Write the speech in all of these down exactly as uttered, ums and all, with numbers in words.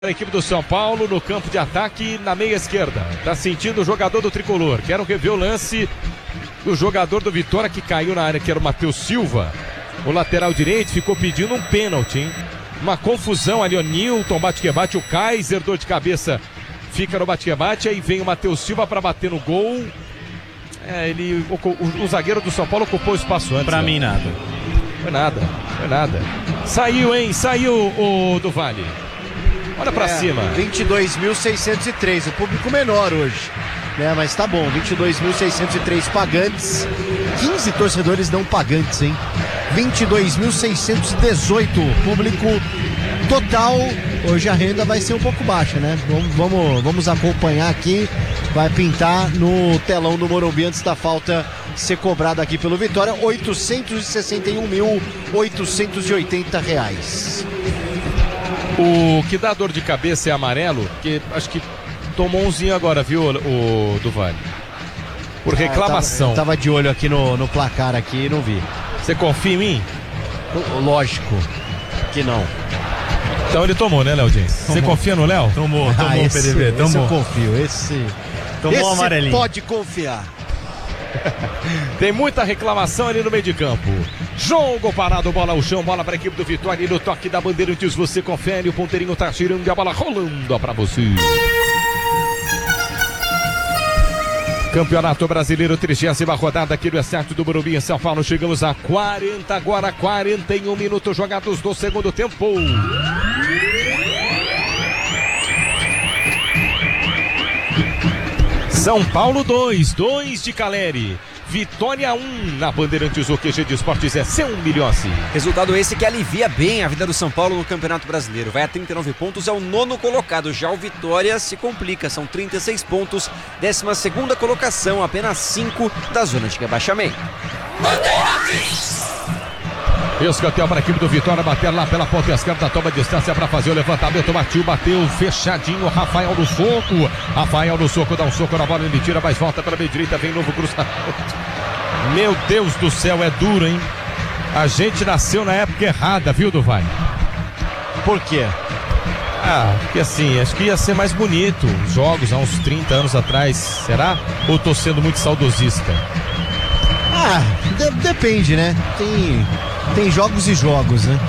A equipe do São Paulo no campo de ataque na meia esquerda. Tá sentindo o jogador do Tricolor. Quero rever o lance do jogador do Vitória que caiu na área, que era o Matheus Silva. O lateral direito ficou pedindo um pênalti, hein? Uma confusão ali, o Nilton bate-que-bate, o Kaiser, dor de cabeça, fica no bate-que-bate, aí vem o Matheus Silva para bater no gol. É, ele, o, o, o zagueiro do São Paulo ocupou o espaço antes. Pra né? mim nada. Foi nada, foi nada. Saiu, hein? Saiu o do Vale. Olha pra é, cima. vinte e dois mil seiscentos e três, o público menor hoje, né? Mas tá bom, vinte e dois mil seiscentos e três pagantes, quinze torcedores não pagantes, hein? vinte e dois mil seiscentos e dezoito público total. Hoje a renda vai ser um pouco baixa, né? Vamos, vamos, vamos acompanhar aqui. Vai pintar no telão do Morumbi antes da falta ser cobrada aqui pelo Vitória. oitocentos e sessenta e um mil oitocentos e oitenta reais. O que dá dor de cabeça é amarelo, que acho que tomou umzinho agora, viu, o, o do Vale? Por reclamação. Ah, eu, tava, eu tava de olho aqui no, no placar aqui e não vi. Você confia em mim? Lógico que não. Então ele tomou, né, Léo Diniz? Você confia no Léo? Tomou, tomou, ah, esse, P D B, tomou. Esse eu confio, esse... Tomou esse amarelinho. Pode confiar. Tem muita reclamação ali no meio de campo. Jogo parado, bola ao chão, bola para a equipe do Vitória. E no toque da Bandeirantes você confere, o ponteirinho tá girando e a bola rolando para você. Campeonato Brasileiro, trigésima rodada aqui no estádio do Morumbi em São Paulo. Chegamos a quarenta, agora quarenta e um minutos jogados do segundo tempo. São Paulo dois, dois de Caleri. Vitória um na Bandeirantes, o Q G de Esportes é seu Milhossi. Resultado esse que alivia bem a vida do São Paulo no Campeonato Brasileiro. Vai a trinta e nove pontos, é o nono colocado. Já o Vitória se complica, são trinta e seis pontos. décima segunda colocação, apenas cinco da zona de rebaixamento. Escanteio para a equipe do Vitória, bater lá pela ponta esquerda, toma distância para fazer o levantamento, bateu, bateu, fechadinho, Rafael no soco, Rafael no soco, dá um soco na bola, ele tira, mas volta para a meia direita, vem novo cruzamento. Meu Deus do céu, é duro, hein? A gente nasceu na época errada, viu, Duvai? Por quê? Ah, porque assim, acho que ia ser mais bonito os jogos há uns trinta anos atrás, será? Ou tô sendo muito saudosista? Ah, de- depende, né? Tem... Tem jogos e jogos, né?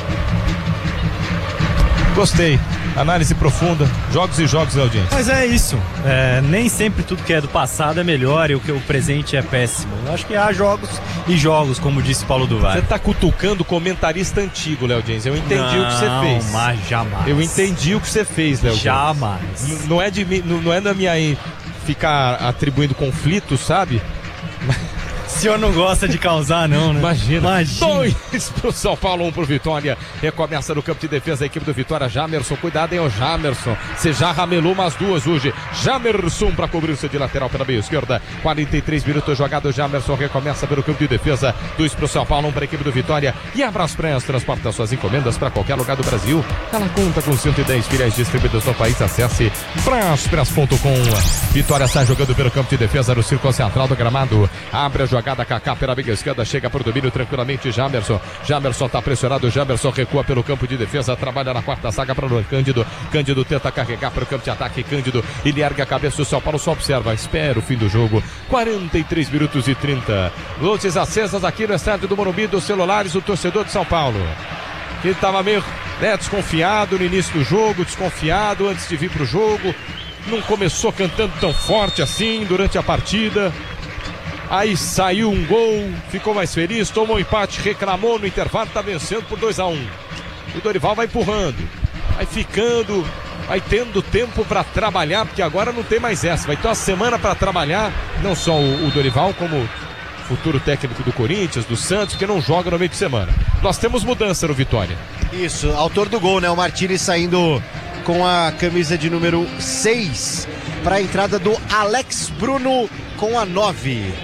Gostei. Análise profunda. Jogos e jogos, Leodinho. Mas é isso. É, nem sempre tudo que é do passado é melhor e o que o presente é péssimo. Eu acho que há jogos e jogos, como disse Paulo do Vale. Você tá cutucando o comentarista antigo, Léo Diniz. Eu entendi não, o que você fez. Não, mas jamais. Eu entendi o que você fez, Léo Diniz. Jamais. N- Não é de mim, não não é da minha aí ficar atribuindo conflitos, sabe? O senhor não gosta de causar, não, né? Imagina. Imagina. Dois pro São Paulo, um pro Vitória. Recomeça no campo de defesa a equipe do Vitória. Jamerson, cuidado, hein, o Jamerson. Você já ramelou umas duas hoje. Jamerson pra cobrir-se de lateral pela meia esquerda. quarenta e três minutos jogado. Jamerson recomeça pelo campo de defesa. Dois pro São Paulo, um pra equipe do Vitória. E a Braspress transporta suas encomendas para qualquer lugar do Brasil. Ela conta com cento e dez filiais distribuídas no país. Acesse braspress ponto com. Vitória sai jogando pelo campo de defesa no círculo central do gramado. Abre a jogada. Kaká pela meia esquerda, chega para o domínio tranquilamente. Jamerson, Jamerson tá pressionado. Jamerson recua pelo campo de defesa, trabalha na quarta saga para o Cândido. Cândido tenta carregar para o campo de ataque. Cândido, ele ergue a cabeça do São Paulo, só observa, espera o fim do jogo. quarenta e três minutos e trinta. Luzes acesas aqui no estádio do Morumbi, dos celulares, o torcedor de São Paulo, que estava meio, né, desconfiado no início do jogo, desconfiado antes de vir para o jogo. Não começou cantando tão forte assim durante a partida. Aí saiu um gol, ficou mais feliz, tomou um empate, reclamou no intervalo, tá vencendo por dois a um. O Dorival vai empurrando, vai ficando, vai tendo tempo para trabalhar, porque agora não tem mais essa. Vai ter uma semana para trabalhar, não só o, o Dorival, como futuro técnico do Corinthians, do Santos, que não joga no meio de semana. Nós temos mudança no Vitória. Isso, autor do gol, né? O Martínez saindo com a camisa de número seis para a entrada do Alex Bruno com a nove.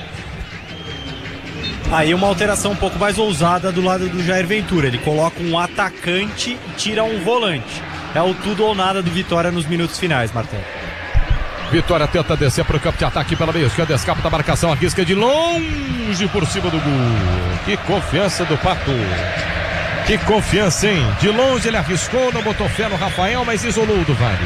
Aí uma alteração um pouco mais ousada do lado do Jair Ventura. Ele coloca um atacante e tira um volante. É o tudo ou nada do Vitória nos minutos finais, Martelo. Vitória tenta descer para o campo de ataque pela meia esquerda, escapa da marcação, arrisca de longe por cima do gol. Que confiança do Pato. Que confiança, hein? De longe ele arriscou, não botou fé no Rafael, mas isolou o do Vale.